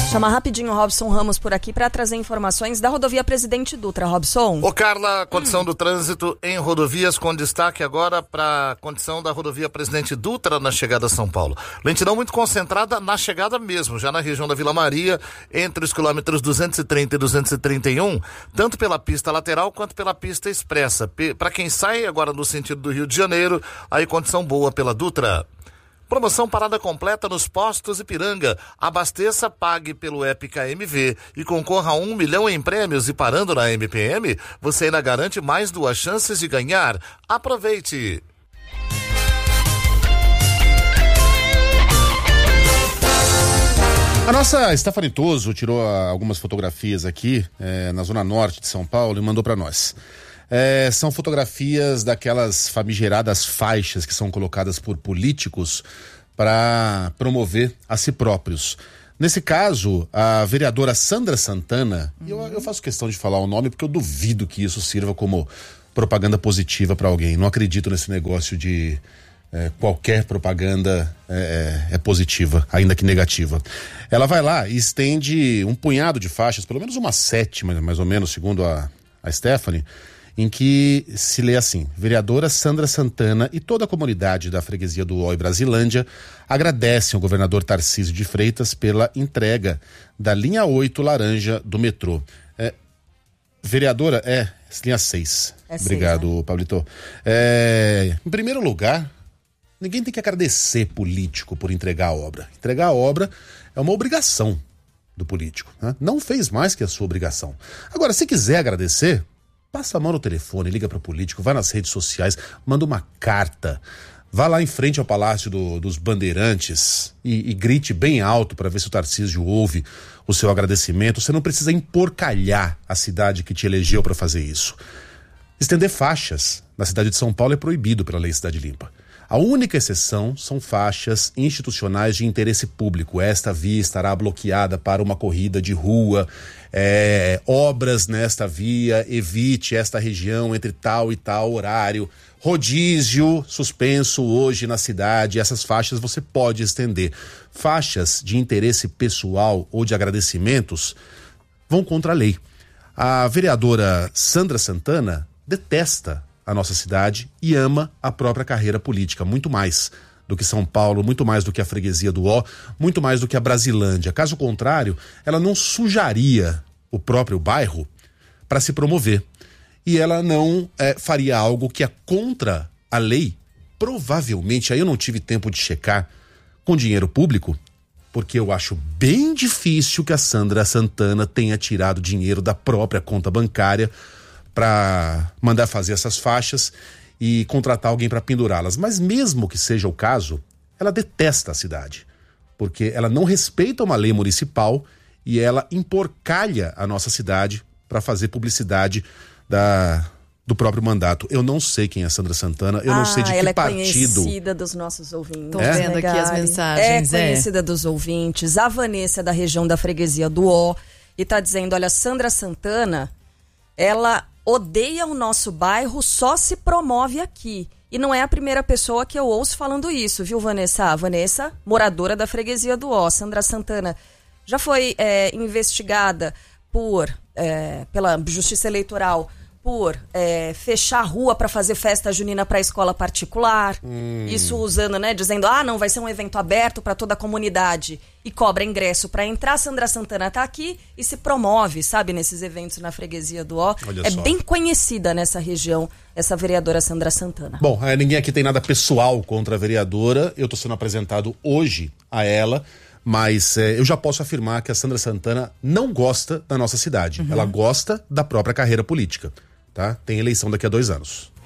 Chamar rapidinho o Robson Ramos por aqui para trazer informações da rodovia Presidente Dutra. Robson. Ô Carla, condição do trânsito em rodovias com destaque agora para a condição da rodovia Presidente Dutra na chegada a São Paulo. Lentidão muito concentrada na chegada mesmo, já na região da Vila Maria, entre os quilômetros 230 e 231, tanto pela pista lateral quanto pela pista expressa. Para quem sai agora no sentido do Rio de Janeiro, aí condição boa pela Dutra. Promoção parada completa nos postos Ipiranga. Abasteça, pague pelo EPKMV e concorra a 1 milhão em prêmios. E parando na MPM, você ainda garante mais 2 chances de ganhar. Aproveite! A nossa Stephanie Toso tirou algumas fotografias aqui na zona norte de São Paulo e mandou para nós. São fotografias daquelas famigeradas faixas que são colocadas por políticos para promover a si próprios. Nesse caso, a vereadora Sandra Santana, eu faço questão de falar o nome porque eu duvido que isso sirva como propaganda positiva para alguém. Não acredito nesse negócio de qualquer propaganda é positiva, ainda que negativa. Ela vai lá e estende um punhado de faixas, pelo menos uma 7, mais ou menos, segundo a Stephanie, em que se lê assim: vereadora Sandra Santana e toda a comunidade da freguesia do Ó e Brasilândia agradecem ao governador Tarcísio de Freitas pela entrega da linha 8 laranja do metrô. Vereadora, linha 6. Obrigado, 6, né? Pablito. Em primeiro lugar, ninguém tem que agradecer político por entregar a obra. Entregar a obra é uma obrigação do político, né? Não fez mais que a sua obrigação. Agora, se quiser agradecer, passa a mão no telefone, liga para o político, vai nas redes sociais, manda uma carta, vá lá em frente ao Palácio dos Bandeirantes e grite bem alto para ver se o Tarcísio ouve o seu agradecimento. Você não precisa emporcalhar a cidade que te elegeu para fazer isso. Estender faixas na cidade de São Paulo é proibido pela Lei Cidade Limpa. A única exceção são faixas institucionais de interesse público. Esta via estará bloqueada para uma corrida de rua, obras nesta via, evite esta região entre tal e tal horário, rodízio suspenso hoje na cidade. Essas faixas você pode estender. Faixas de interesse pessoal ou de agradecimentos vão contra a lei. A vereadora Sandra Santana detesta a nossa cidade e ama a própria carreira política, muito mais do que São Paulo, muito mais do que a freguesia do Ó, muito mais do que a Brasilândia. Caso contrário, ela não sujaria o próprio bairro para se promover. E ela não faria algo que é contra a lei, provavelmente, aí eu não tive tempo de checar, com dinheiro público, porque eu acho bem difícil que a Sandra Santana tenha tirado dinheiro da própria conta bancária para mandar fazer essas faixas e contratar alguém para pendurá-las. Mas mesmo que seja o caso, ela detesta a cidade, porque ela não respeita uma lei municipal e ela emporcalha a nossa cidade para fazer publicidade do próprio mandato. Eu não sei quem é Sandra Santana, eu não sei de que partido. Ela é conhecida dos nossos ouvintes. Tô vendo aqui as mensagens. É conhecida dos ouvintes. A Vanessa, da região da freguesia do Ó, e tá dizendo, olha, Sandra Santana, ela odeia o nosso bairro, só se promove aqui. E não é a primeira pessoa que eu ouço falando isso, viu, Vanessa? A Vanessa, moradora da freguesia do Ó. Sandra Santana já foi investigada pela Justiça Eleitoral por fechar a rua para fazer festa junina para escola particular. Isso usando, né, dizendo, não vai ser um evento aberto para toda a comunidade e cobra ingresso para entrar. Sandra Santana tá aqui e se promove, sabe, nesses eventos na freguesia do Ó. É bem conhecida nessa região, essa vereadora Sandra Santana. Bom, ninguém aqui tem nada pessoal contra a vereadora, eu tô sendo apresentado hoje a ela, mas eu já posso afirmar que a Sandra Santana não gosta da nossa cidade. Ela gosta da própria carreira política. Tá? Tem eleição daqui a 2 anos.